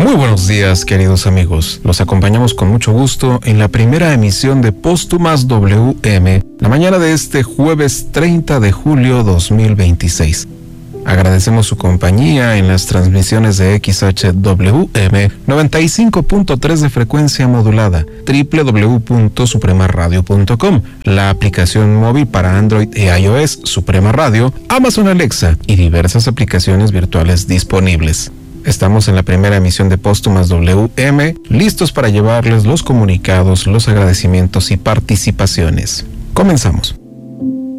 Muy buenos días, queridos amigos. Los acompañamos con mucho gusto en la primera emisión de Póstumas WM, la mañana de este jueves 30 de julio 2026. Agradecemos su compañía en las transmisiones de XHWM 95.3 de frecuencia modulada, www.supremaradio.com, la aplicación móvil para Android e iOS Suprema Radio, Amazon Alexa y diversas aplicaciones virtuales disponibles. Estamos en la primera emisión de Póstumas WM, listos para llevarles los comunicados, los agradecimientos y participaciones. Comenzamos.